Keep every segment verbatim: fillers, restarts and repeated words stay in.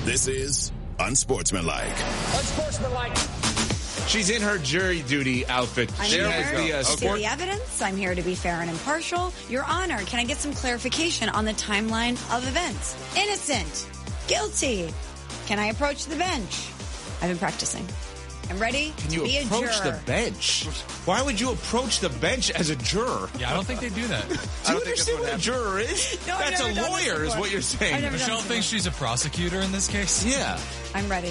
This is Unsportsmanlike. Unsportsmanlike. She's in her jury duty outfit. I'm There here is the, uh, to see sport- the evidence. I'm here to be fair and impartial. Your Honor, can I get some clarification on the timeline of events? Innocent. Guilty. Can I approach the bench? I've been practicing. I'm ready Can to you be a juror. approach the bench? Why would you approach the bench as a juror? Yeah, I don't think they do that. Do you understand what a juror is? No, I've That's a never done this lawyer, is before. what you're saying. I've never done Michelle this thinks before. she's a prosecutor in this case. Yeah. I'm ready.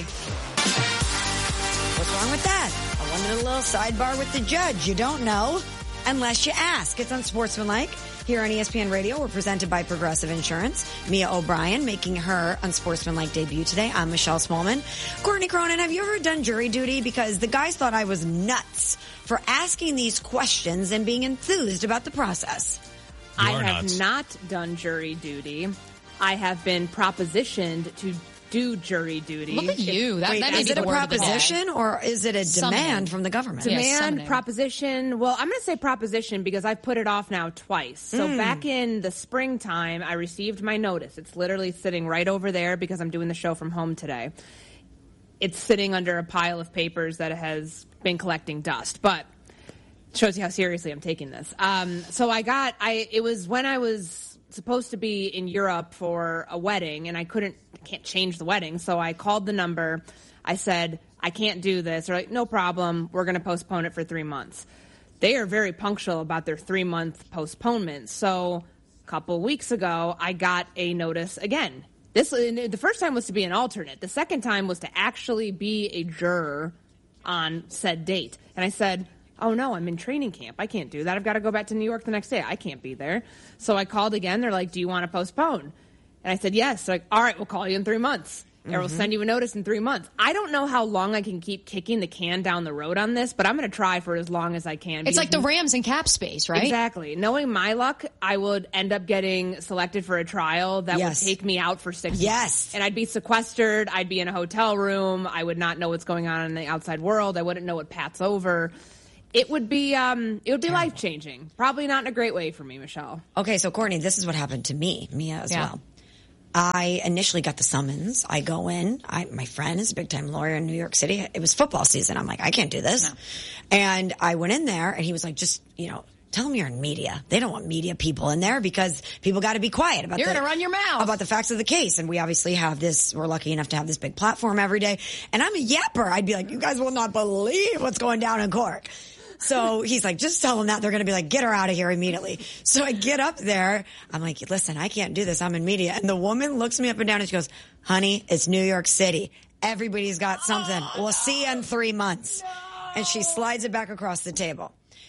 What's wrong with that? I wanted a little sidebar with the judge. You don't know unless you ask. It's Unsportsmanlike. Here on E S P N Radio, we're presented by Progressive Insurance. Mia O'Brien making her Unsportsmanlike debut today. I'm Michelle Smallman. Courtney Cronin, have you ever done jury duty? Because the guys thought I was nuts for asking these questions and being enthused about the process. You I are have nuts. not done jury duty. I have been propositioned to do jury duty. Look at you. That, Wait, that may is be it the a word of the day. proposition or is it a Summoning. demand from the government? Yeah, Demand, summoning. proposition. Well, I'm going to say proposition because I've put it off now twice. So Hmm. back in the springtime, I received my notice. It's literally sitting right over there because I'm doing the show from home today. It's sitting under a pile of papers that has been collecting dust, but shows you how seriously I'm taking this. Um, so I got, I, it was when I was supposed to be in Europe for a wedding and I couldn't, I can't change the wedding. So I called the number. I said, I can't do this. They're like, no problem. We're going to postpone it for three months. They are very punctual about their three month postponement. So a couple weeks ago, I got a notice again. This, the first time was to be an alternate. The second time was to actually be a juror on said date. And I said, oh no, I'm in training camp. I can't do that. I've got to go back to New York the next day. I can't be there. So I called again. They're like, do you want to postpone? And I said, yes. They're like, all right, we'll call you in three months. Or we'll send you a notice in three months. I don't know how long I can keep kicking the can down the road on this, but I'm going to try for as long as I can. It's like the because- Rams in cap space, right? Exactly. Knowing my luck, I would end up getting selected for a trial that Yes. would take me out for six Yes. months. And I'd be sequestered. I'd be in a hotel room. I would not know what's going on in the outside world. I wouldn't know what Pat's over. It would be, um, it would be life changing. Probably not in a great way for me, Michelle. Okay, so Courtney, this is what happened to me, Mia as Yeah. well. I initially got the summons. I go in. I, my friend is a big time lawyer in New York City. It was football season. I'm like, I can't do this. No. And I went in there and he was like, just, you know, tell them you're in media. They don't want media people in there because people got to be quiet about You're the, gonna run your mouth. about the facts of the case. And we obviously have this, we're lucky enough to have this big platform every day. And I'm a yapper. I'd be like, you guys will not believe what's going down in court. So he's like, just tell them that. They're going to be like, get her out of here immediately. So I get up there. I'm like, listen, I can't do this. I'm in media. And the woman looks me up and down and she goes, honey, it's New York City. Everybody's got something. We'll see you in three months. And she slides it back across the table.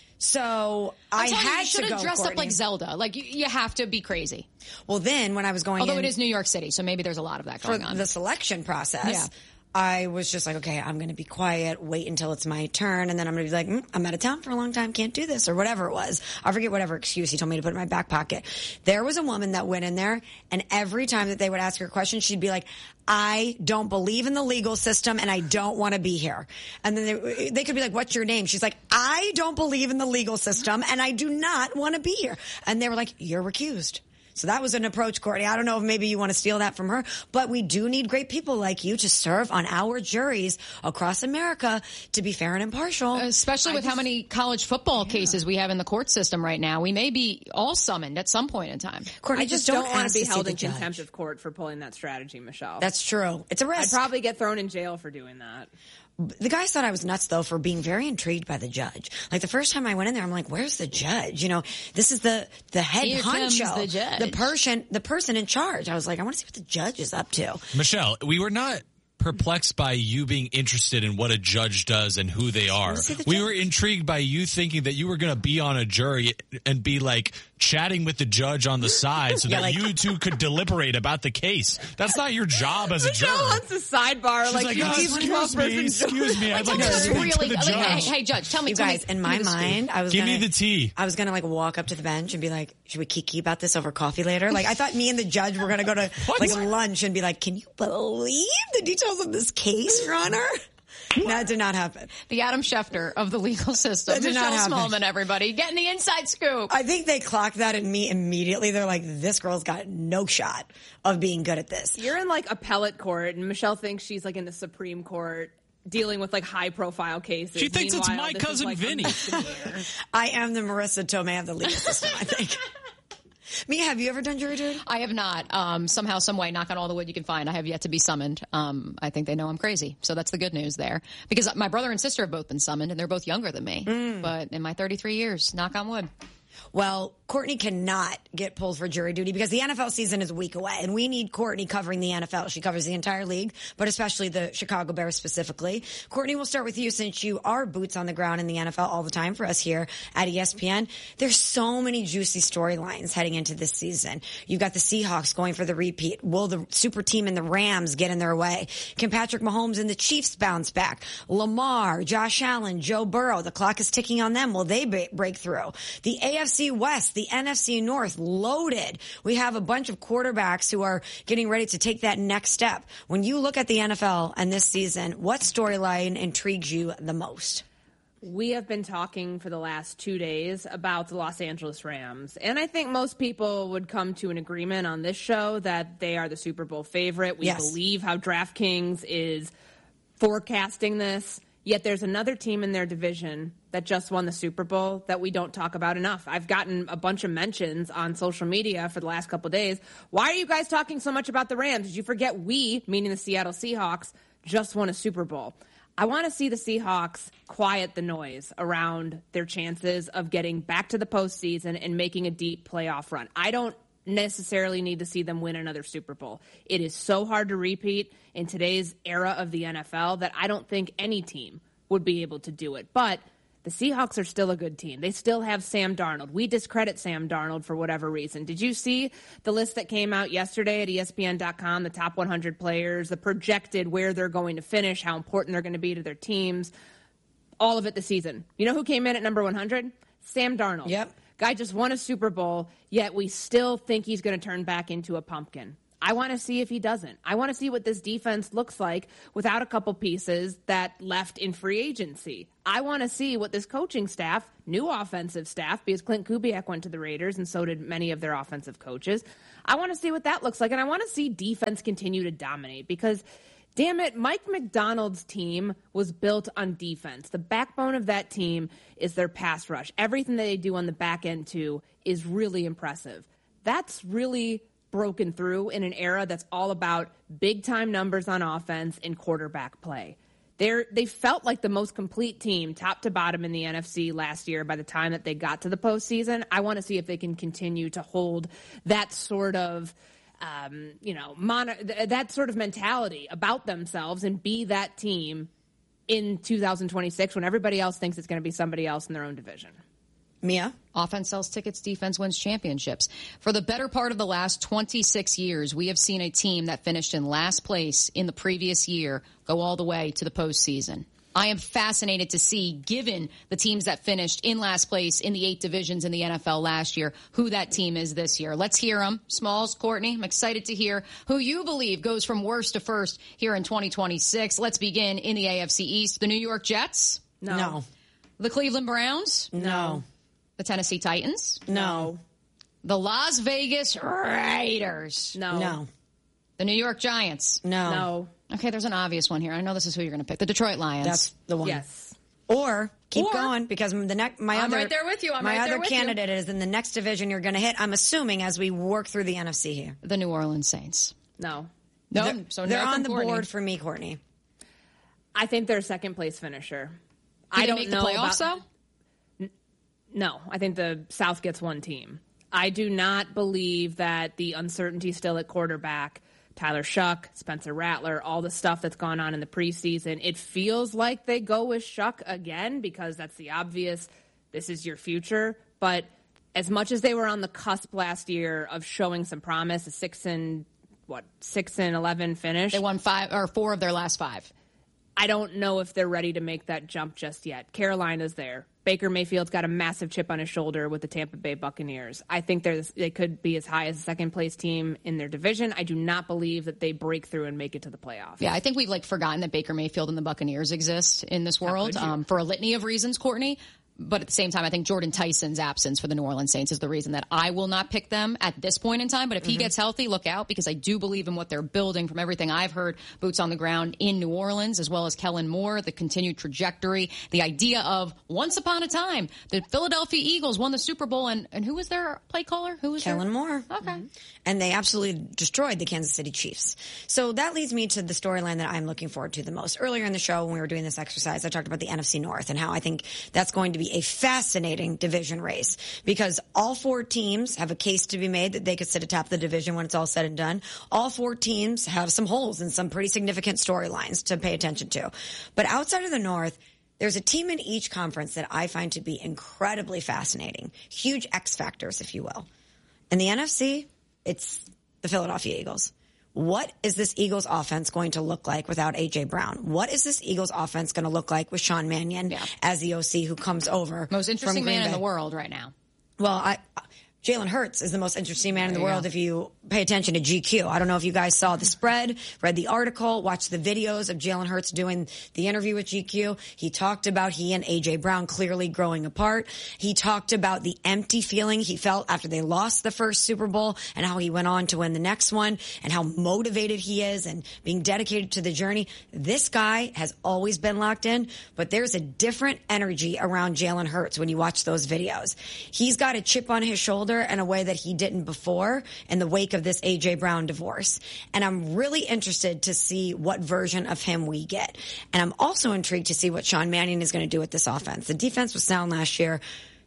So I I'm telling you, had you should to have go, dressed up Courtney. like Zelda. Like, you, you have to be crazy. Well, then when I was going Although in it is New York City, so maybe there's a lot of that for going on. the selection process, Yeah. I was just like, okay, I'm going to be quiet, wait until it's my turn, and then I'm going to be like, mm, I'm out of town for a long time, can't do this, or whatever it was. I forget whatever excuse he told me to put in my back pocket. There was a woman that went in there, and every time that they would ask her a question, she'd be like, I don't believe in the legal system, and I don't want to be here. And then they, they could be like, what's your name? She's like, I don't believe in the legal system, and I do not want to be here. And they were like, you're recused. So that was an approach, Courtney. I don't know if maybe you want to steal that from her, but we do need great people like you to serve on our juries across America to be fair and impartial. Especially with how many college football cases we have in the court system right now. We may be all summoned at some point in time. Courtney, I just, don't, don't, want ask to be see held the in judge. contempt of court for pulling that strategy, Michelle. That's true. It's a I'd risk. probably get thrown in jail for doing that. The guys thought I was nuts, though, for being very intrigued by the judge. Like, the first time I went in there, I'm like, where's the judge? You know, this is the, the head Here comes honcho. the judge. The person, the person in charge. I was like, I want to see what the judge is up to. Michelle, we were not perplexed by you being interested in what a judge does and who they are. see the We judge. were intrigued by you thinking that you were going to be on a jury and be like chatting with the judge on the side so Yeah, that like- you two could deliberate about the case. That's not your job as a Michelle juror. wants a sidebar. She's like, like, you oh, keep excuse twelve me, person excuse me. I'd like to Tell me speak really, to the like, hey, judge. hey, Judge, tell me. You tell guys, me, in my give me the scoop. mind, I was Give gonna, me the tea. I was gonna like walk up to the bench and be like, should we kiki about this over coffee later? Like, I thought me and the judge were gonna go to What? like lunch and be like, can you believe the details of this case, Your Honor? That did not happen. The Adam Schefter of the legal system. That did not Michelle happen. Smallman, everybody. Getting the inside scoop. I think they clocked that in me immediately. They're like, this girl's got no shot of being good at this. You're in like appellate court, and Michelle thinks she's like in the Supreme Court dealing with like high profile cases. She thinks it's Meanwhile, my this is, cousin like, a Vinny. misdemeanor. I am the Marissa Tomei of the legal system, I think. Mia, have you ever done jury duty? I have not. Um, somehow, some way, knock on all the wood you can find, I have yet to be summoned. Um, I think they know I'm crazy. So that's the good news there. Because my brother and sister have both been summoned, and they're both younger than me. Mm. But in my thirty-three years, knock on wood. Well, Courtney cannot get pulled for jury duty because the N F L season is a week away, and we need Courtney covering the N F L. She covers the entire league, but especially the Chicago Bears specifically. Courtney, we'll start with you since you are boots on the ground in the N F L all the time for us here at E S P N. There's so many juicy storylines heading into this season. You've got the Seahawks going for the repeat. Will the super team and the Rams get in their way? Can Patrick Mahomes and the Chiefs bounce back? Lamar, Josh Allen, Joe Burrow, the clock is ticking on them. Will they break through? The A F C West, the N F C North, loaded. We have a bunch of quarterbacks who are getting ready to take that next step. When you look at the N F L and this season, what storyline intrigues you the most? We have been talking for the last two days about the Los Angeles Rams, and I think most people would come to an agreement on this show that they are the Super Bowl favorite. We Yes. believe how DraftKings is forecasting this. Yet there's another team in their division that just won the Super Bowl that we don't talk about enough. I've gotten a bunch of mentions on social media for the last couple of days. Why are you guys talking so much about the Rams? Did you forget we, meaning the Seattle Seahawks, just won a Super Bowl? I want to see the Seahawks quiet the noise around their chances of getting back to the postseason and making a deep playoff run. I don't necessarily need to see them win another Super Bowl. It is so hard to repeat in today's era of the N F L that I don't think any team would be able to do it. But the Seahawks are still a good team. They still have Sam Darnold. We discredit Sam Darnold for whatever reason. Did you see the list that came out yesterday at E S P N dot com, the top one hundred players, the projected where they're going to finish, how important they're going to be to their teams, all of it this season? You know who came in at number one hundred? Sam Darnold. Yep. Guy just won a Super Bowl, yet we still think he's going to turn back into a pumpkin. I want to see if he doesn't. I want to see what this defense looks like without a couple pieces that left in free agency. I want to see what this coaching staff, new offensive staff, because Clint Kubiak went to the Raiders and so did many of their offensive coaches. I want to see what that looks like, and I want to see defense continue to dominate because, damn it, Mike McDonald's team was built on defense. The backbone of that team is their pass rush. Everything that they do on the back end, too, is really impressive. That's really broken through in an era that's all about big-time numbers on offense and quarterback play. They're, they felt like the most complete team, top to bottom, in the N F C last year by the time that they got to the postseason. I want to see if they can continue to hold that sort of Um, you know, mono, th- that sort of mentality about themselves and be that team in two thousand twenty-six when everybody else thinks it's going to be somebody else in their own division. Mia? Offense sells tickets, defense wins championships. For the better part of the last twenty-six years, we have seen a team that finished in last place in the previous year go all the way to the postseason. I am fascinated to see, given the teams that finished in last place in the eight divisions in the N F L last year, who that team is this year. Let's hear them. Smalls, Courtney, I'm excited to hear who you believe goes from worst to first here in twenty twenty-six. Let's begin in the A F C East. The New York Jets? No. No. The Cleveland Browns? No. The Tennessee Titans? No. The Las Vegas Raiders? No. No. The New York Giants? No. No. Okay, there's an obvious one here. I know this is who you're going to pick. The Detroit Lions. That's the one. Yes. Or keep Or- going because the next my I'm other right there with you. I'm my right there other with you. candidate is in the next division you're going to hit. I'm assuming as we work through the N F C here. The New Orleans Saints. No. No, They're, so they're no on from the Courtney. board for me, Courtney. I think they're a second place finisher. Did I they don't make know the playoffs about, though? No, I think the South gets one team. I do not believe that the uncertainty still at quarterback, Tyler Shuck, Spencer Rattler, all the stuff that's gone on in the preseason, it feels like they go with Shuck again because that's the obvious, this is your future. But as much as they were on the cusp last year of showing some promise, a six and what, six and eleven finish. They won five or four of their last five. I don't know if they're ready to make that jump just yet. Carolina's there. Baker Mayfield's got a massive chip on his shoulder with the Tampa Bay Buccaneers. I think there's, they could be as high as a second-place team in their division. I do not believe that they break through and make it to the playoffs. Yeah, I think we've like forgotten that Baker Mayfield and the Buccaneers exist in this world um, for a litany of reasons, Courtney. But at the same time, I think Jordan Tyson's absence for the New Orleans Saints is the reason that I will not pick them at this point in time. But if mm-hmm. he gets healthy, look out, because I do believe in what they're building from everything I've heard, boots on the ground in New Orleans, as well as Kellen Moore, the continued trajectory, the idea of once upon a time, the Philadelphia Eagles won the Super Bowl. And, and who was their play caller? Who was Kellen their... Moore. Okay. Mm-hmm. And they absolutely destroyed the Kansas City Chiefs. So that leads me to the storyline that I'm looking forward to the most. Earlier in the show, when we were doing this exercise, I talked about the N F C North and how I think that's going to be a fascinating division race, because all four teams have a case to be made that they could sit atop the division when it's all said and done. All four teams have some holes and some pretty significant storylines to pay attention to. But outside of the North, there's a team in each conference that I find to be incredibly fascinating. Huge X factors, if you will. In the N F C, it's the Philadelphia Eagles. What is this Eagles offense going to look like without A J Brown? What is this Eagles offense going to look like with Sean Mannion yeah. as the O C who comes over? Most interesting from Green man Bay? in the world right now. Well, I, Jalen Hurts is the most interesting man in the world if you pay attention to G Q. I don't know if you guys saw the spread, read the article, watched the videos of Jalen Hurts doing the interview with G Q. He talked about he and A J Brown clearly growing apart. He talked about the empty feeling he felt after they lost the first Super Bowl and how he went on to win the next one and how motivated he is and being dedicated to the journey. This guy has always been locked in, but there's a different energy around Jalen Hurts when you watch those videos. He's got a chip on his shoulder in a way that he didn't before in the wake of this A J Brown divorce. And I'm really interested to see what version of him we get. And I'm also intrigued to see what Sean Mannion is going to do with this offense. The defense was sound last year.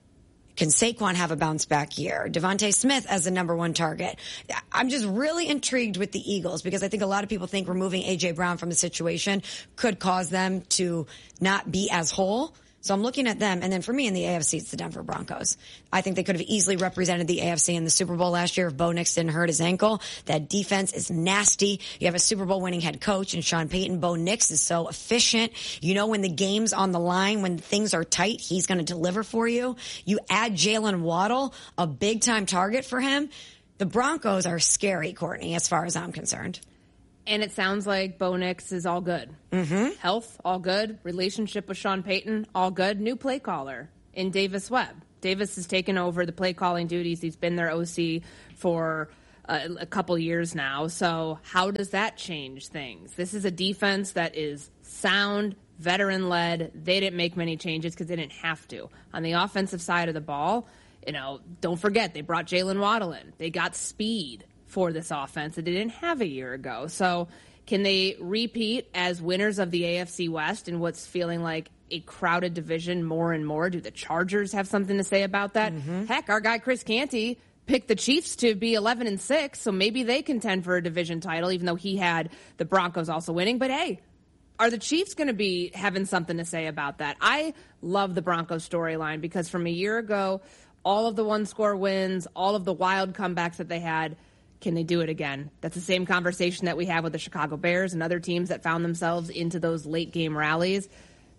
Can Saquon have a bounce back year? Devontae Smith as the number one target. I'm just really intrigued with the Eagles because I think a lot of people think removing A J Brown from the situation could cause them to not be as whole. So I'm looking at them, and then for me in the A F C, it's the Denver Broncos. I think they could have easily represented the A F C in the Super Bowl last year if Bo Nix didn't hurt his ankle. That defense is nasty. You have a Super Bowl winning head coach in Sean Payton. Bo Nix is so efficient. You know when the game's on the line, when things are tight, he's going to deliver for you. You add Jalen Waddle, a big-time target for him. The Broncos are scary, Courtney, as far as I'm concerned. And it sounds like Bo Nix is all good. Mm-hmm. Health, all good. Relationship with Sean Payton, all good. New play caller in Davis Webb. Davis has taken over the play calling duties. He's been their O C for uh, a couple years now. So how does that change things? This is a defense that is sound, veteran-led. They didn't make many changes because they didn't have to. On the offensive side of the ball, you know, don't forget, they brought Jalen Waddle in. They got speed for this offense that they didn't have a year ago. So can they repeat as winners of the A F C West in what's feeling like a crowded division more and more? Do the Chargers have something to say about that? Mm-hmm. Heck, our guy Chris Canty picked the Chiefs to be eleven and six, so maybe they contend for a division title, even though he had the Broncos also winning. But hey, are the Chiefs going to be having something to say about that? I love the Broncos storyline because from a year ago, all of the one-score wins, all of the wild comebacks that they had, can they do it again? That's the same conversation that we have with the Chicago Bears and other teams that found themselves into those late game rallies.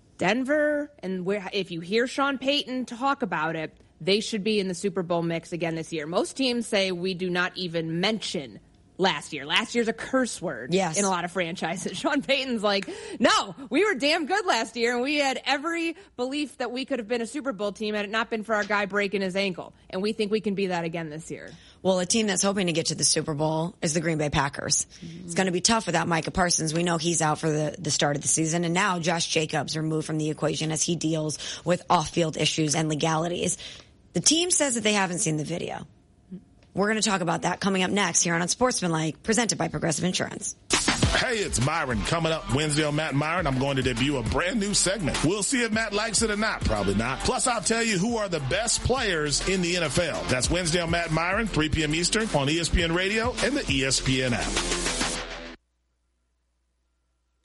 Denver, and where, if you hear Sean Payton talk about it, they should be in the Super Bowl mix again this year. Most teams say we do not even mention last year. Last year's a curse word yes. in a lot of franchises. Sean Payton's like, no, we were damn good last year, and we had every belief that we could have been a Super Bowl team had it not been for our guy breaking his ankle. And we think we can be that again this year. Well, a team that's hoping to get to the Super Bowl is the Green Bay Packers. Mm-hmm. It's going to be tough without Micah Parsons. We know he's out for the, the start of the season. And now Josh Jacobs removed from the equation as he deals with off-field issues and legalities. The team says that they haven't seen the video. We're going to talk about that coming up next here on Unsportsmanlike, presented by Progressive Insurance. Hey, it's Myron. Coming up Wednesday on Matt and Myron, I'm going to debut a brand new segment. We'll see if Matt likes it or not. Probably not. Plus, I'll tell you who are the best players in the N F L. That's Wednesday on Matt and Myron, three p.m. Eastern on E S P N Radio and the E S P N app. Download to see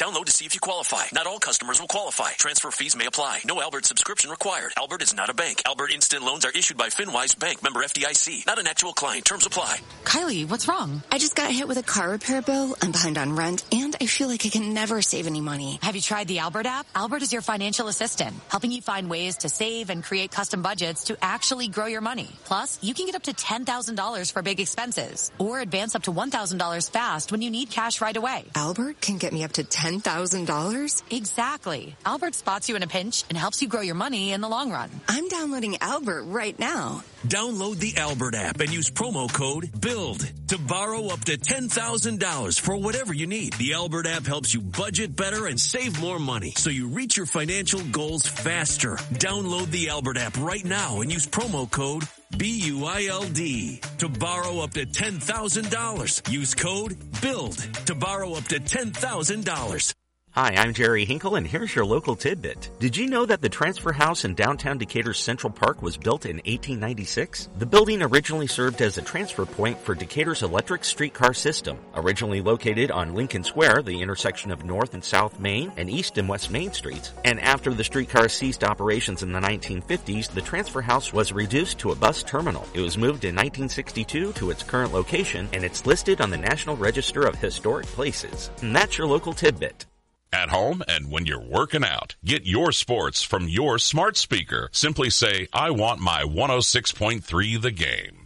see if you qualify. Not all customers will qualify. Transfer fees may apply. No Albert subscription required. Albert is not a bank. Albert Instant Loans are issued by FinWise Bank, member F D I C. Not an actual client. Terms apply. Kylie, what's wrong? I just got hit with a car repair bill. I'm behind on rent, and I feel like I can never save any money. Have you tried the Albert app? Albert is your financial assistant, helping you find ways to save and create custom budgets to actually grow your money. Plus, you can get up to ten thousand dollars for big expenses, or advance up to one thousand dollars fast when you need cash right away. Albert can get me up to ten thousand dollars? Exactly. Albert spots you in a pinch and helps you grow your money in the long run. I'm downloading Albert right now. Download the Albert app and use promo code BUILD to borrow up to ten thousand dollars for whatever you need. The Albert app helps you budget better and save more money so you reach your financial goals faster. Download the Albert app right now and use promo code B U I L D to borrow up to ten thousand dollars. Use code BUILD to borrow up to ten thousand dollars. Hi, I'm Jerry Hinkle, and here's your local tidbit. Did you know that the transfer house in downtown Decatur's Central Park was built in eighteen ninety-six? The building originally served as a transfer point for Decatur's electric streetcar system. Originally located on Lincoln Square, the intersection of North and South Main and East and West Main Streets. And after the streetcars ceased operations in the nineteen fifties, the transfer house was reduced to a bus terminal. It was moved in nineteen sixty-two to its current location, and it's listed on the National Register of Historic Places. And that's your local tidbit. At home and when you're working out, get your sports from your smart speaker. Simply say, I want my one oh six point three The Game.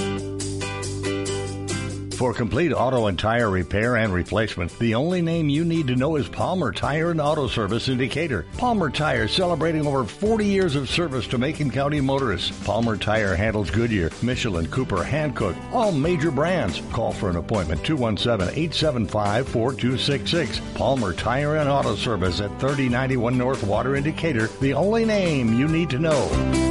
For complete auto and tire repair and replacement, the only name you need to know is Palmer Tire and Auto Service in Decatur. Palmer Tire celebrating over forty years of service to Macon County motorists. Palmer Tire handles Goodyear, Michelin, Cooper, Hankook, all major brands. Call for an appointment, two one seven, eight seven five, four two six six. Palmer Tire and Auto Service at thirty ninety-one North Water in Decatur, the only name you need to know.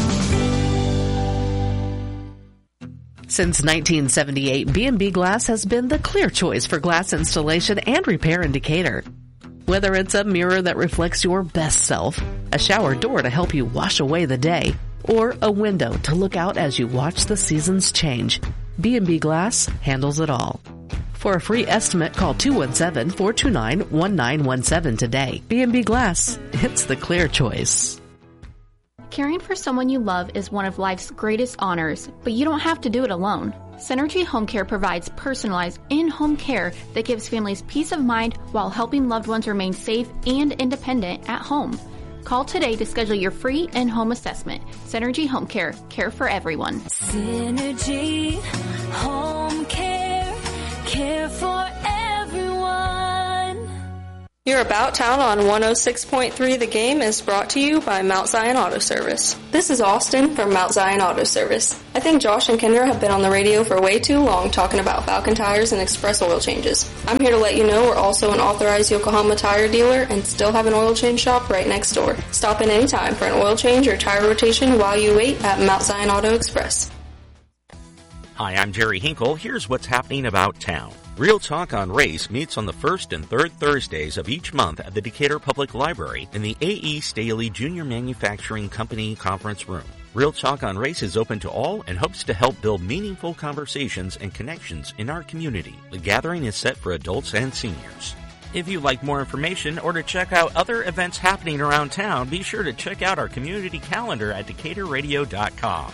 Since nineteen seventy-eight, B and B Glass has been the clear choice for glass installation and repair in Decatur. Whether it's a mirror that reflects your best self, a shower door to help you wash away the day, or a window to look out as you watch the seasons change, B and B Glass handles it all. For a free estimate, call two one seven, four two nine, one nine one seven today. B and B Glass, it's the clear choice. Caring for someone you love is one of life's greatest honors, but you don't have to do it alone. Synergy Home Care provides personalized in-home care that gives families peace of mind while helping loved ones remain safe and independent at home. Call today to schedule your free in-home assessment. Synergy Home Care, care for everyone. Synergy Home Care, care for everyone. Your About Town on one oh six point three The Game is brought to you by Mount Zion Auto Service. This is Austin from Mount Zion Auto Service. I think Josh and Kendra have been on the radio for way too long talking about Falcon tires and express oil changes. I'm here to let you know we're also an authorized Yokohama tire dealer and still have an oil change shop right next door. Stop in anytime for an oil change or tire rotation while you wait at Mount Zion Auto Express. Hi, I'm Jerry Hinkle. Here's what's happening about town. Real Talk on Race meets on the first and third Thursdays of each month at the Decatur Public Library in the A E. Staley Junior Manufacturing Company Conference Room. Real Talk on Race is open to all and hopes to help build meaningful conversations and connections in our community. The gathering is set for adults and seniors. If you'd like more information or to check out other events happening around town, be sure to check out our community calendar at decatur radio dot com.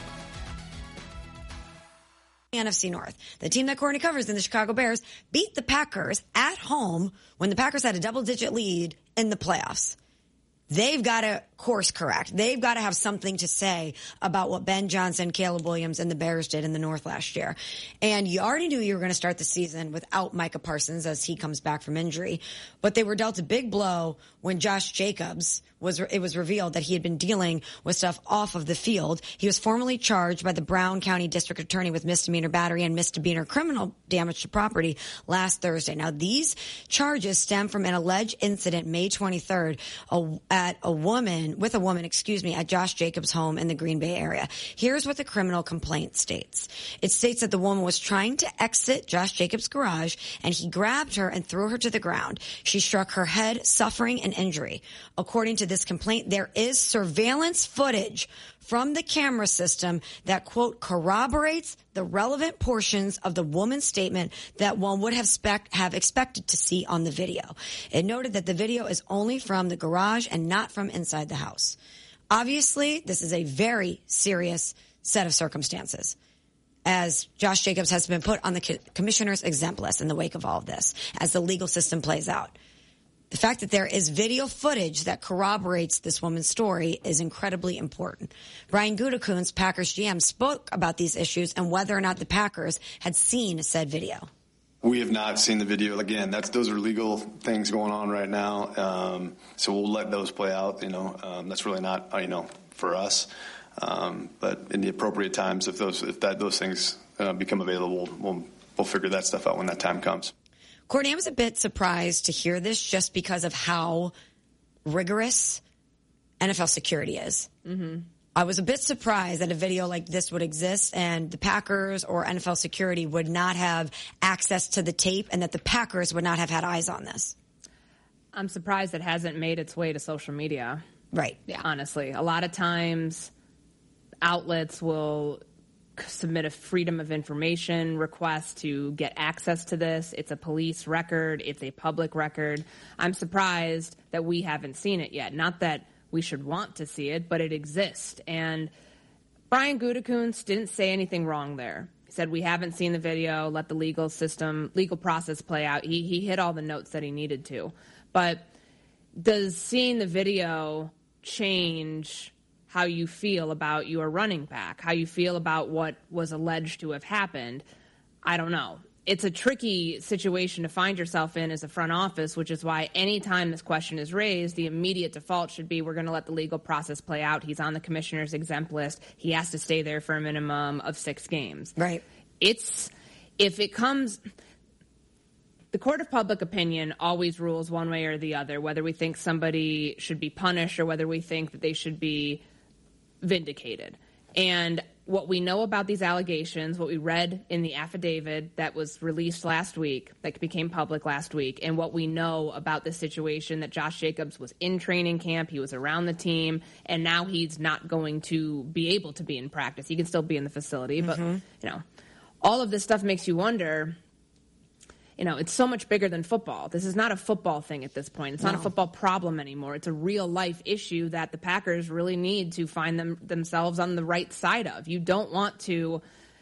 N F C North. The team that Courtney covers in the Chicago Bears beat the Packers at home when the Packers had a double-digit lead in the playoffs. They've got to course correct. They've got to have something to say about what Ben Johnson, Caleb Williams, and the Bears did in the North last year. And you already knew you were going to start the season without Micah Parsons as he comes back from injury. But they were dealt a big blow when Josh Jacobs was, it was revealed that he had been dealing with stuff off of the field. He was formally charged by the Brown County District Attorney with misdemeanor battery and misdemeanor criminal damage to property last Thursday. Now, these charges stem from an alleged incident May twenty-third a, at a woman, with a woman, excuse me, at Josh Jacobs' home in the Green Bay area. Here's what the criminal complaint states. It states that the woman was trying to exit Josh Jacobs' garage and he grabbed her and threw her to the ground. She struck her head, suffering an injury. According to this complaint, there is surveillance footage from the camera system that, quote, corroborates the relevant portions of the woman's statement that one would have spec- have expected to see on the video. It noted that the video is only from the garage and not from inside the house. Obviously, this is a very serious set of circumstances, as Josh Jacobs has been put on the co- commissioner's exempt list in the wake of all of this, as the legal system plays out. The fact that there is video footage that corroborates this woman's story is incredibly important. Brian Gutekunst, Packers G M, spoke about these issues and whether or not the Packers had seen said video. We have not seen the video. Again, that's those are legal things going on right now, um, so we'll let those play out. You know, um, that's really not you know for us. Um, but in the appropriate times, if those if that those things uh, become available, we'll we'll figure that stuff out when that time comes. Courtney, I was a bit surprised to hear this just because of how rigorous N F L security is. Mm-hmm. I was a bit surprised that a video like this would exist and the Packers or N F L security would not have access to the tape and that the Packers would not have had eyes on this. I'm surprised it hasn't made its way to social media. Right. Yeah. Honestly, a lot of times outlets will submit a freedom of information request to get access to this. It's a police record. It's a public record. I'm surprised that we haven't seen it yet. Not that we should want to see it, but it exists. And Brian Gutekunst didn't say anything wrong there. He said, we haven't seen the video. Let the legal system, legal process play out. He, he hit all the notes that he needed to. But does seeing the video change how you feel about your running back, how you feel about what was alleged to have happened? I don't know. It's a tricky situation to find yourself in as a front office, which is why any time this question is raised, the immediate default should be we're going to let the legal process play out. He's on the commissioner's exempt list. He has to stay there for a minimum of six games. Right. It's, if it comes... The court of public opinion always rules one way or the other, whether we think somebody should be punished or whether we think that they should be vindicated. And what we know about these allegations, what we read in the affidavit that was released last week, that became public last week, and what we know about the situation that Josh Jacobs was in training camp, he was around the team, and now he's not going to be able to be in practice. He can still be in the facility, but, Mm-hmm. you know, all of this stuff makes you wonder... You know, it's so much bigger than football. This is not a football thing at this point. It's not No. a football problem anymore. It's a real life issue that the Packers really need to find them themselves on the right side of. You don't want to,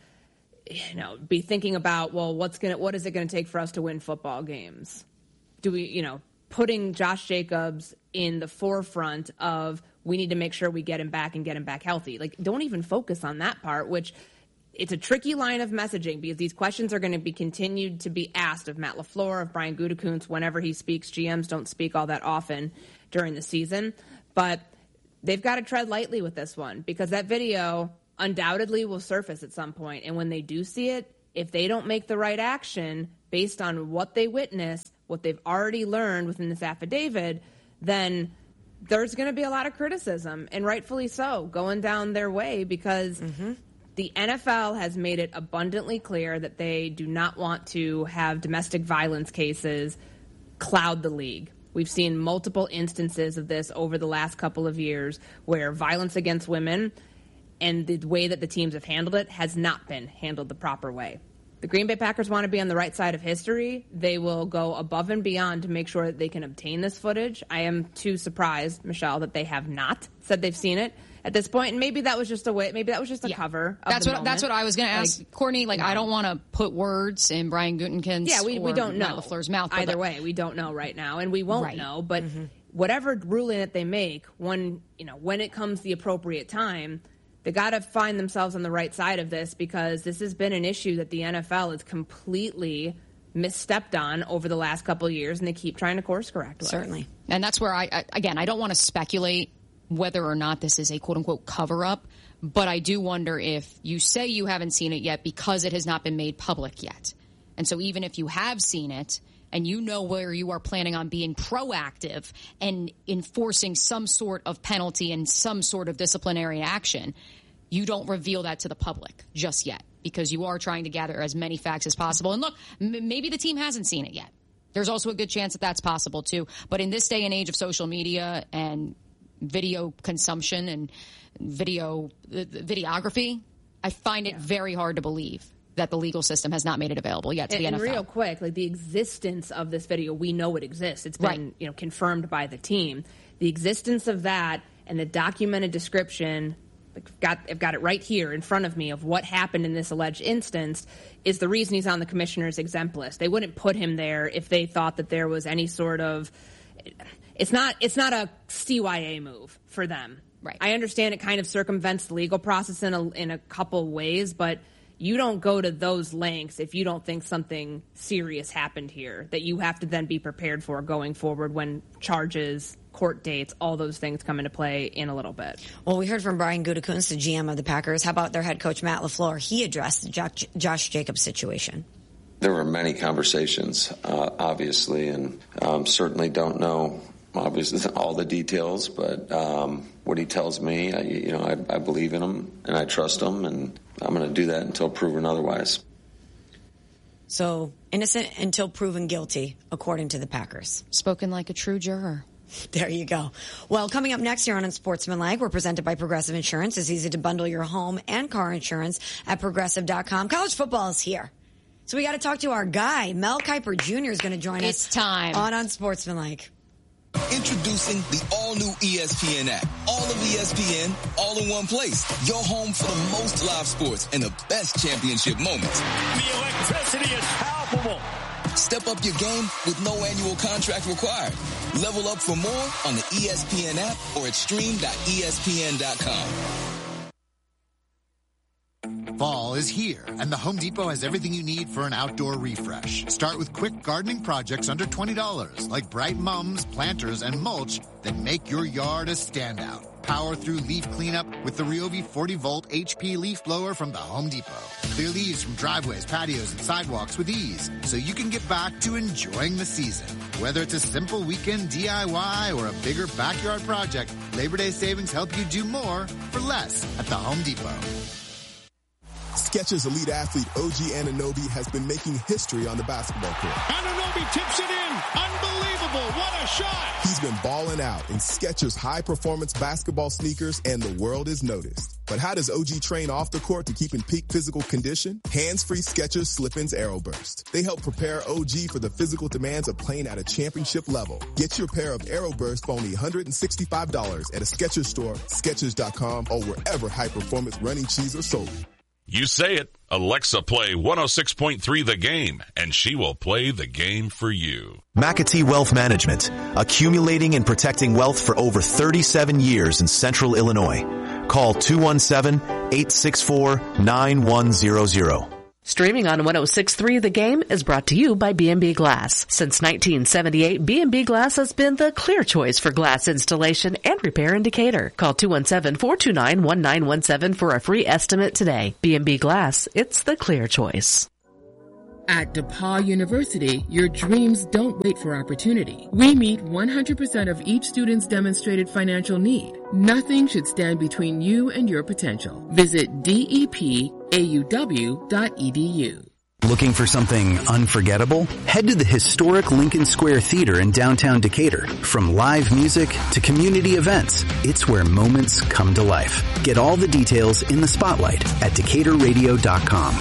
you know, be thinking about, well, what's gonna, what is it going to take for us to win football games? Do we, you know, putting Josh Jacobs in the forefront of we need to make sure we get him back and get him back healthy. Like, don't even focus on that part, which. It's a tricky line of messaging because these questions are going to be continued to be asked of Matt LaFleur, of Brian Gutekunst, whenever he speaks. G Ms don't speak all that often during the season. But they've got to tread lightly with this one because that video undoubtedly will surface at some point. And when they do see it, if they don't make the right action based on what they witnessed, what they've already learned within this affidavit, then there's going to be a lot of criticism, and rightfully so, going down their way because... Mm-hmm. The N F L has made it abundantly clear that they do not want to have domestic violence cases cloud the league. We've seen multiple instances of this over the last couple of years where violence against women and the way that the teams have handled it has not been handled the proper way. The Green Bay Packers want to be on the right side of history. They will go above and beyond to make sure that they can obtain this footage. I am too surprised, Michelle, that they have not said they've seen it at this point. And maybe that was just a way, maybe that was just a yeah. cover. Of that's the what moment. that's what I was going to ask, like, Courtney. Like, no. I don't want to put words in Brian Gutekunst's yeah, we, we don't know Matt LaFleur's mouth. Either the, way, we don't know right now, and we won't right. know. But mm-hmm. whatever ruling that they make, when you know when it comes the appropriate time, they got to find themselves on the right side of this because this has been an issue that the N F L has completely misstepped on over the last couple of years, and they keep trying to course correct with. Certainly. And that's where I, I again, I don't want to speculate whether or not this is a quote-unquote cover-up, but I do wonder if you say you haven't seen it yet because it has not been made public yet. And so even if you have seen it and you know where you are planning on being proactive and enforcing some sort of penalty and some sort of disciplinary action, you don't reveal that to the public just yet because you are trying to gather as many facts as possible. And look, m- maybe the team hasn't seen it yet. There's also a good chance that that's possible too. But in this day and age of social media and video consumption and video uh, videography, I find it yeah. very hard to believe that the legal system has not made it available yet to and, the N F L. And real quick, like the existence of this video, we know it exists. It's been right. you know confirmed by the team. The existence of that and the documented description, like got I've got it right here in front of me of what happened in this alleged instance, is the reason he's on the commissioner's exempt list. They wouldn't put him there if they thought that there was any sort of. It's not. It's not a C Y A move for them. Right. I understand it kind of circumvents the legal process in a, in a couple ways, but you don't go to those lengths if you don't think something serious happened here that you have to then be prepared for going forward when charges, court dates, all those things come into play in a little bit. Well, we heard from Brian Gutekunst, the G M of the Packers. How about their head coach, Matt LaFleur? He addressed the Josh, Josh Jacobs situation. There were many conversations, uh, obviously, and um, certainly don't know obviously all the details, but um, what he tells me, I, you know, I, I believe in him and I trust him, and I'm going to do that until proven otherwise. So innocent until proven guilty, according to the Packers. Spoken like a true juror. There you go. Well, coming up next here on Unsportsmanlike, we're presented by Progressive Insurance. It's easy to bundle your home and car insurance at progressive dot com. College football is here. So we got to talk to our guy. Mel Kiper Junior is going to join it's us time. on Unsportsmanlike. Introducing the all-new E S P N app. All of E S P N, all in one place. Your home for the most live sports and the best championship moments. The electricity is palpable. Step up your game with no annual contract required. Level up for more on the E S P N app or at stream dot E S P N dot com. Fall is here, and the Home Depot has everything you need for an outdoor refresh. Start with quick gardening projects under twenty dollars, like bright mums, planters, and mulch that make your yard a standout. Power through leaf cleanup with the Ryobi forty volt H P leaf blower from the Home Depot. Clear leaves from driveways, patios, and sidewalks with ease, so you can get back to enjoying the season. Whether it's a simple weekend D I Y or a bigger backyard project, Labor Day savings help you do more for less at the Home Depot. Skechers elite athlete O G Anunoby has been making history on the basketball court. Anunoby tips it in. Unbelievable. What a shot. He's been balling out in Skechers high-performance basketball sneakers, and the world is noticed. But how does O G train off the court to keep in peak physical condition? Hands-free Skechers Slip-ins Aeroburst. They help prepare O G for the physical demands of playing at a championship level. Get your pair of Aeroburst for only one hundred sixty-five dollars at a Skechers store, Skechers dot com, or wherever high-performance running shoes are sold. You say it. Alexa, play one oh six point three The Game, and she will play the game for you. McAtee Wealth Management, accumulating and protecting wealth for over thirty-seven years in central Illinois. Call two one seven, eight six four, nine one zero zero. Streaming on one oh six point three The Game is brought to you by B and B Glass. Since nineteen seventy-eight, B and B Glass has been the clear choice for glass installation and repair in Decatur. Call two one seven, four two nine, one nine one seven for a free estimate today. B and B Glass, it's the clear choice. At DePaul University, your dreams don't wait for opportunity. We meet one hundred percent of each student's demonstrated financial need. Nothing should stand between you and your potential. Visit D E P A U W dot E D U. Looking for something unforgettable? Head to the historic Lincoln Square Theater in downtown Decatur. From live music to community events, it's where moments come to life. Get all the details in the spotlight at Decatur Radio dot com.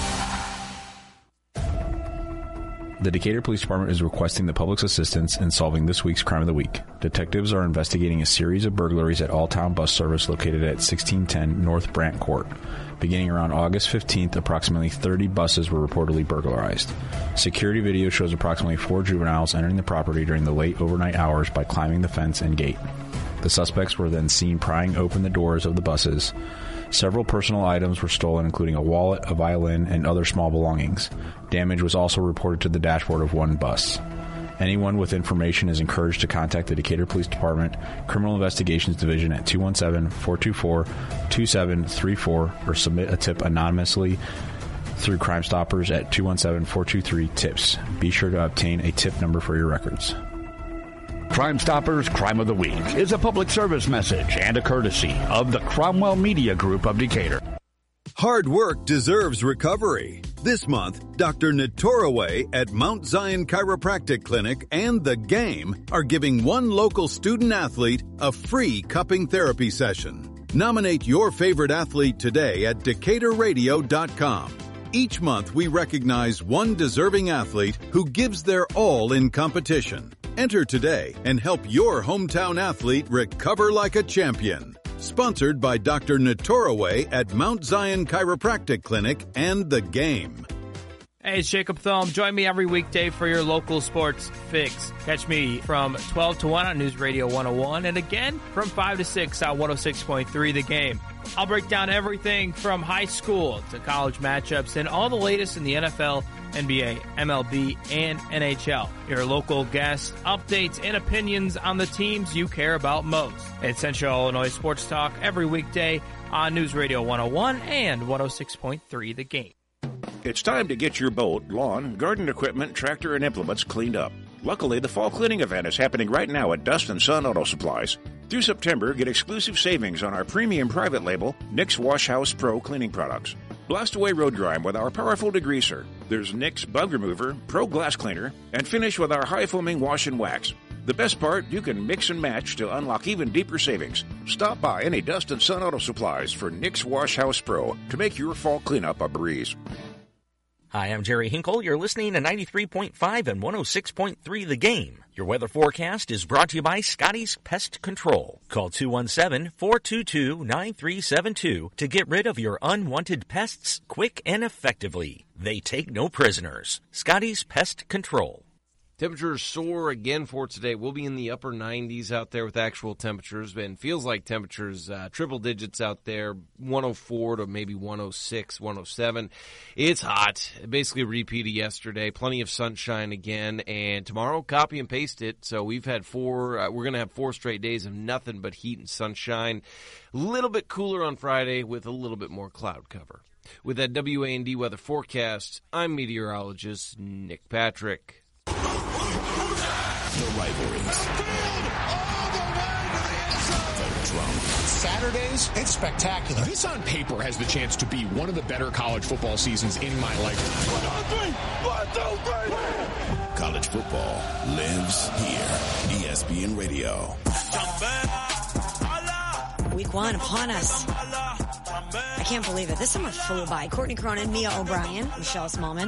The Decatur Police Department is requesting the public's assistance in solving this week's Crime of the Week. Detectives are investigating a series of burglaries at All-Town Bus Service located at sixteen ten North Brant Court. Beginning around August fifteenth, approximately thirty buses were reportedly burglarized. Security video shows approximately four juveniles entering the property during the late overnight hours by climbing the fence and gate. The suspects were then seen prying open the doors of the buses. Several personal items were stolen, including a wallet, a violin, and other small belongings. Damage was also reported to the dashboard of one bus. Anyone with information is encouraged to contact the Decatur Police Department Criminal Investigations Division at two one seven, four two four, two seven three four or submit a tip anonymously through Crime Stoppers at two one seven, four two three, TIPS. Be sure to obtain a tip number for your records. Crime Stoppers Crime of the Week is a public service message and a courtesy of the Cromwell Media Group of Decatur. Hard work deserves recovery. This month, Doctor Natoraway at Mount Zion Chiropractic Clinic and The Game are giving one local student athlete a free cupping therapy session. Nominate your favorite athlete today at Decatur Radio dot com. Each month, we recognize one deserving athlete who gives their all in competition. Enter today and help your hometown athlete recover like a champion. Sponsored by Doctor Natoraway at Mount Zion Chiropractic Clinic and The Game. Hey, it's Jacob Thome. Join me every weekday for your local sports fix. Catch me from twelve to one on News Radio one oh one and again from five to six on one oh six point three The Game. I'll break down everything from high school to college matchups and all the latest in the N F L, N B A, M L B, and N H L. Your local guests, updates, and opinions on the teams you care about most. It's Central Illinois Sports Talk every weekday on News Radio one oh one and one oh six point three The Game. It's time to get your boat, lawn, garden equipment, tractor, and implements cleaned up. Luckily, the fall cleaning event is happening right now at Dust and Sun Auto Supplies. Through September, get exclusive savings on our premium private label, Nix Wash House Pro cleaning products. Blast away road grime with our powerful degreaser. There's Nix Bug Remover, Pro Glass Cleaner, and finish with our high-foaming wash and wax. The best part, you can mix and match to unlock even deeper savings. Stop by any Dust and Sun Auto Supplies for Nix Wash House Pro to make your fall cleanup a breeze. Hi, I'm Jerry Hinkle. You're listening to ninety-three point five and one oh six point three The Game. Your weather forecast is brought to you by Scotty's Pest Control. Call two one seven, four two two, nine three seven two to get rid of your unwanted pests quick and effectively. They take no prisoners. Scotty's Pest Control. Temperatures soar again for today. We'll be in the upper nineties out there with actual temperatures, and feels like temperatures, uh, triple digits out there, one oh four to maybe one oh six, one oh seven. It's hot. Basically a repeat of yesterday. Plenty of sunshine again, and tomorrow, copy and paste it. So we've had four, uh, we're going to have four straight days of nothing but heat and sunshine. A little bit cooler on Friday with a little bit more cloud cover. With that W A N D weather forecast, I'm meteorologist Nick Patrick. The rivalries. The drama. Saturdays, it's spectacular. This on paper has the chance to be one of the better college football seasons in my lifetime. One, two, three. One, two, three. College football lives here. E S P N Radio. Week one upon us. I can't believe it. This summer flew by. Courtney Cronin, Mia O'Brien, Michelle Smallman.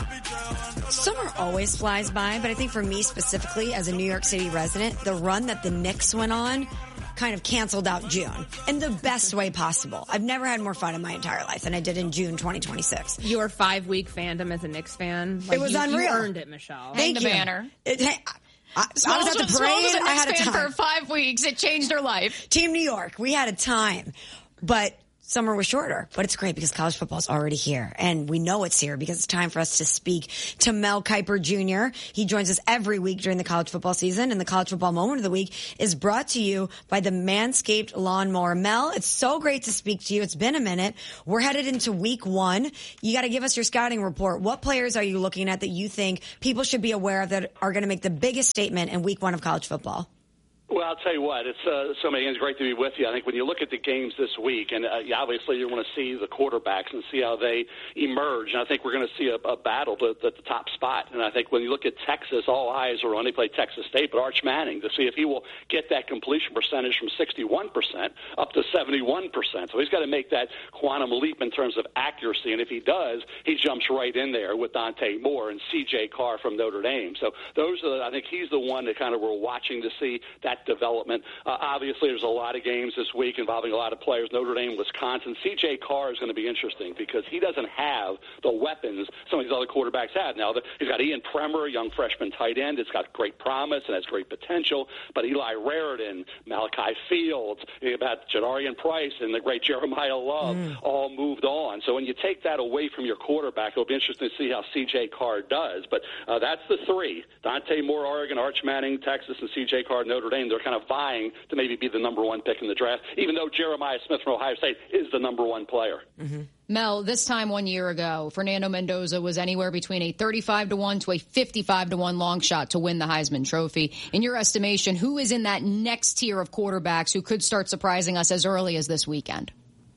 Summer always flies by, but I think for me specifically as a New York City resident, the run that the Knicks went on kind of canceled out June in the best way possible. I've never had more fun in my entire life than I did in June twenty twenty-six. Your five-week fandom as a Knicks fan. Like it was you, unreal. You earned it, Michelle. Thank Hang you. the banner. It, hey, I, I was at the parade. Was a I had a fan time. for five weeks. It changed her life. Team New York. We had a time. But summer was shorter, but it's great because college football is already here. And we know it's here because it's time for us to speak to Mel Kiper Junior He joins us every week during the college football season, and the college football moment of the week is brought to you by the Manscaped Lawnmower. Mel, it's so great to speak to you. It's been a minute. We're headed into week one. You got to give us your scouting report. What players are you looking at that you think people should be aware of that are going to make the biggest statement in week one of college football? Well, I'll tell you what, it's uh, so many games. Great to be with you. I think when you look at the games this week, and uh, obviously you want to see the quarterbacks and see how they emerge. And I think we're going to see a, a battle to, to the top spot. And I think when you look at Texas, all eyes are on. They play Texas State, but Arch Manning to see if he will get that completion percentage from sixty-one percent up to seventy-one percent. So he's got to make that quantum leap in terms of accuracy. And if he does, he jumps right in there with Dante Moore and C J Carr from Notre Dame. So those are, the, I think he's the one that kind of we're watching to see that development. Uh, obviously, there's a lot of games this week involving a lot of players. Notre Dame, Wisconsin. C J Carr is going to be interesting because he doesn't have the weapons some of these other quarterbacks have. Now, the, he's got Ian Premer, young freshman tight end. It's got great promise and has great potential. But Eli Raritan, Malachi Fields, about Jadarian Price, and the great Jeremiah Love mm. all moved on. So when you take that away from your quarterback, it'll be interesting to see how C J Carr does. But uh, that's the three. Dante Moore, Oregon, Arch Manning, Texas, and C J Carr, Notre Dame. They're kind of vying to maybe be the number one pick in the draft, even though Jeremiah Smith from Ohio State is the number one player. Mm-hmm. Mel, this time one year ago, Fernando Mendoza was anywhere between a thirty-five to one to a fifty-five to one long shot to win the Heisman Trophy. In your estimation, who is in that next tier of quarterbacks who could start surprising us as early as this weekend?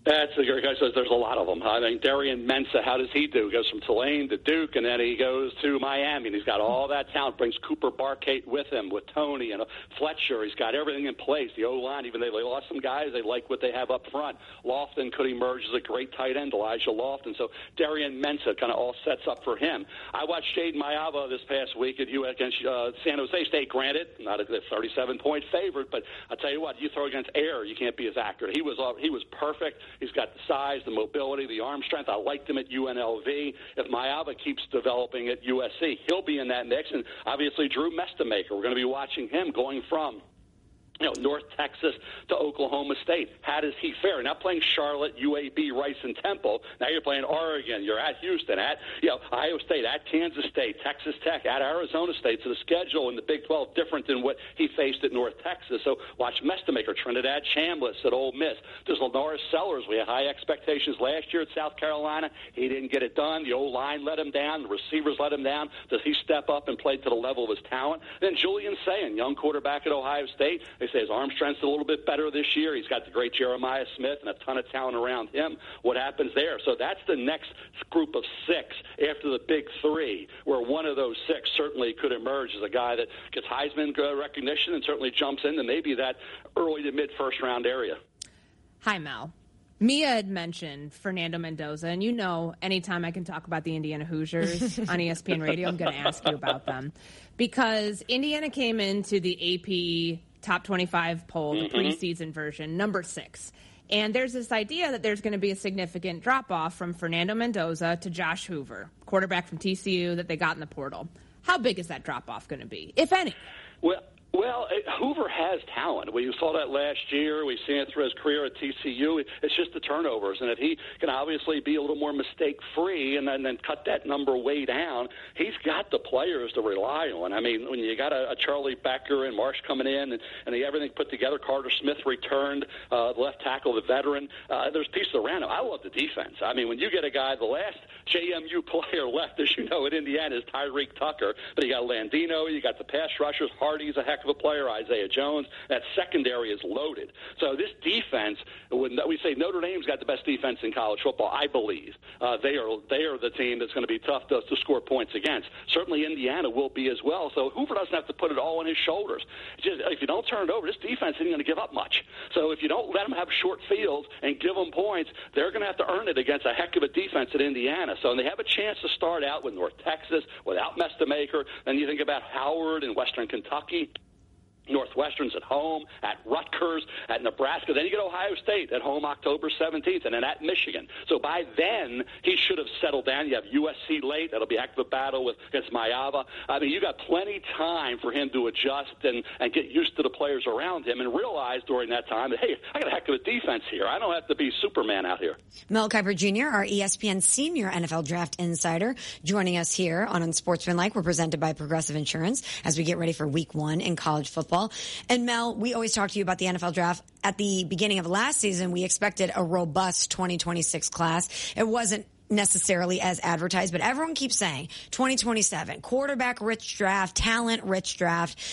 That's the guy says there's a lot of them. I mean, Darian Mensah, how does he do? He goes from Tulane to Duke, and then he goes to Miami, and he's got all that talent. Brings Cooper Barkate with him, with Tony and Fletcher. He's got everything in place. The O-line, even though they lost some guys, they like what they have up front. Lofton could emerge as a great tight end, Elijah Lofton. So Darian Mensah kind of all sets up for him. I watched Jaden Mayava this past week at U against uh, San Jose State. Granted, not a thirty-seven point favorite, but I'll tell you what, you throw against air, you can't be as accurate. He was uh, he was perfect. He's got the size, the mobility, the arm strength. I liked him at U N L V. If Mayava keeps developing at U S C, he'll be in that mix. And obviously Drew Mestamaker, we're going to be watching him going from you know, North Texas to Oklahoma State. How does he fare? Now playing Charlotte, U A B, Rice, and Temple. Now you're playing Oregon. You're at Houston, at you know Iowa State, at Kansas State, Texas Tech, at Arizona State. So the schedule in the Big twelve different than what he faced at North Texas. So watch Mestamaker, Trinidad Chambliss at Ole Miss. There's Lenoris Sellers. We had high expectations last year at South Carolina. He didn't get it done. The O-line let him down. The receivers let him down. Does he step up and play to the level of his talent? Then Julian Sayin, young quarterback at Ohio State. They say his arm strength's a little bit better this year. He's got the great Jeremiah Smith and a ton of talent around him. What happens there? So that's the next group of six after the big three, where one of those six certainly could emerge as a guy that gets Heisman recognition and certainly jumps into maybe that early to mid-first round area. Hi, Mel. Mia had mentioned Fernando Mendoza, and you know anytime I can talk about the Indiana Hoosiers on E S P N Radio, I'm going to ask you about them. Because Indiana came into the A P Top twenty-five poll, the preseason version, number six. And there's this idea that there's going to be a significant drop-off from Fernando Mendoza to Josh Hoover, quarterback from T C U that they got in the portal. How big is that drop-off going to be, if any? Well, Well, Hoover has talent. We saw that last year. We've seen it through his career at T C U. It's just the turnovers. And if he can obviously be a little more mistake-free and then, then cut that number way down, he's got the players to rely on. I mean, when you got a, a Charlie Becker and Marsh coming in and, and they, everything put together, Carter Smith returned, uh, the left tackle, the veteran, uh, there's pieces around him. I love the defense. I mean, when you get a guy, the last J M U player left, as you know, at Indiana is Tyreek Tucker. But you got Landino, you got the pass rushers. Hardy's a heck of a player, Isaiah Jones. That secondary is loaded. So this defense, when we say Notre Dame's got the best defense in college football, I believe uh, they are they are the team that's going to be tough to, to score points against. Certainly Indiana will be as well. So Hoover doesn't have to put it all on his shoulders. Just, if you don't turn it over, this defense isn't going to give up much. So if you don't let them have short fields and give them points, they're going to have to earn it against a heck of a defense at Indiana. So they have a chance to start out with North Texas without Mestamaker. Then you think about Howard and Western Kentucky. Northwestern's at home, at Rutgers, at Nebraska. Then you get Ohio State at home October seventeenth, and then at Michigan. So by then, he should have settled down. You have U S C late. That'll be a heck of a battle with, against Mayava. I mean, you got plenty time for him to adjust and, and get used to the players around him and realize during that time that, hey, I got a heck of a defense here. I don't have to be Superman out here. Mel Kiper Junior, our E S P N senior N F L draft insider, joining us here on Unsportsmanlike. We're presented by Progressive Insurance as we get ready for week one in college football. And Mel, we always talk to you about the N F L draft. At the beginning of last season, we expected a robust twenty twenty-six class. It wasn't necessarily as advertised, but everyone keeps saying twenty twenty-seven, quarterback rich draft, talent rich draft.